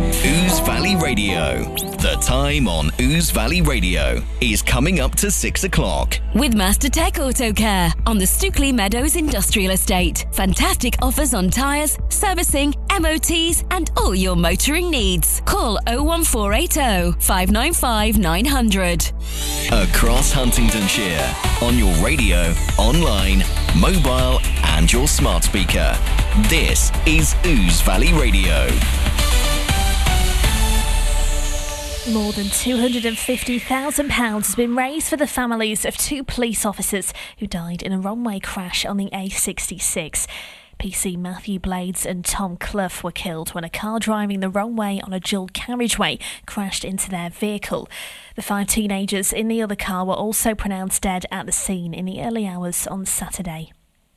Ouse Valley Radio. The time on Ouse Valley Radio is coming up to 6 o'clock. With Master Tech Auto Care on the Stookley Meadows Industrial Estate. Fantastic offers on tyres, servicing, MOTs and all your motoring needs. Call 01480 595 900. Across Huntingdonshire, on your radio, online, mobile and your smart speaker. This is Ouse Valley Radio. More than £250,000 has been raised for the families of two police officers who died in a runway crash on the A66. PC Matthew Blades and Tom Clough were killed when a car driving the runway on a dual carriageway crashed into their vehicle. The 5 teenagers in the other car were also pronounced dead at the scene in the early hours on Saturday.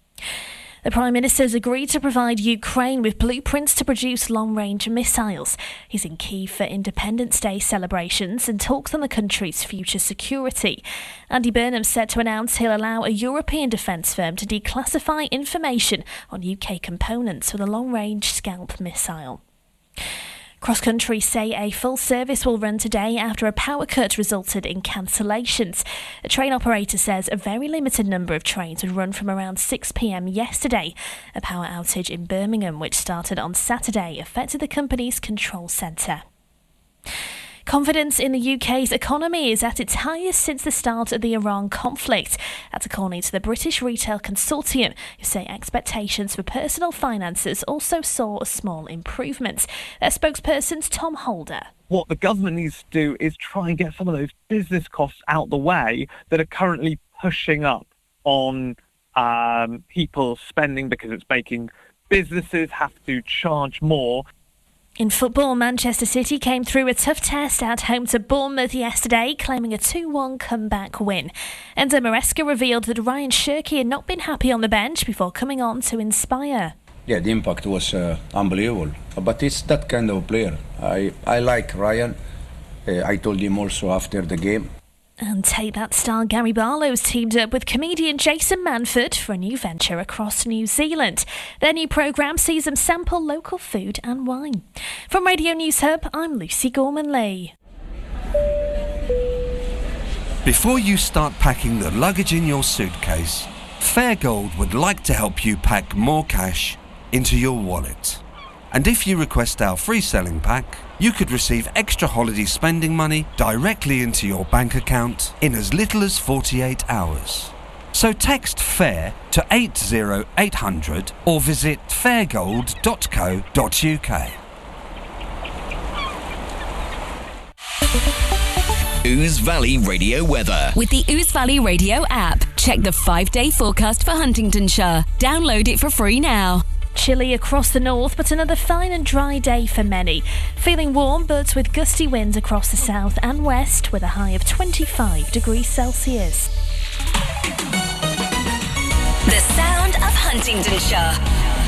The Prime Minister has agreed to provide Ukraine with blueprints to produce long-range missiles. He's in Kyiv for Independence Day celebrations and talks on the country's future security. Andy Burnham's set to announce he'll allow a European defence firm to declassify information on UK components for the long-range Scalp missile. Cross Country say a full service will run today after a power cut resulted in cancellations. A train operator says a very limited number of trains would run from around 6 p.m. yesterday. A power outage in Birmingham, which started on Saturday, affected the company's control centre. Confidence in the UK's economy is at its highest since the start of the Iran conflict. That's according to the British Retail Consortium, who say expectations for personal finances also saw a small improvement. Their spokesperson's Tom Holder. What the government needs to do is try and get some of those business costs out the way that are currently pushing up on people's spending, because it's making businesses have to charge more. In football, Manchester City came through a tough test at home to Bournemouth yesterday, claiming a 2-1 comeback win. Enzo Maresca revealed that Ryan Shirky had not been happy on the bench before coming on to inspire. Yeah, the impact was unbelievable. But it's that kind of player. I like Ryan. I told him also after the game. And Take That star Gary Barlow's teamed up with comedian Jason Manford for a new venture across New Zealand. Their new programme sees them sample local food and wine. From Radio News Hub, I'm Lucy Gorman-Lee. Before you start packing the luggage in your suitcase, Fairgold would like to help you pack more cash into your wallet. And if you request our free selling pack, you could receive extra holiday spending money directly into your bank account in as little as 48 hours. So text FAIR to 80800 or visit fairgold.co.uk. Ouse Valley Radio weather. With the Ouse Valley Radio app, check the 5-day forecast for Huntingdonshire. Download it for free now. Chilly across the north, but another fine and dry day for many. Feeling warm, but with gusty winds across the south and west, with a high of 25 degrees Celsius. The sound of Huntingdonshire.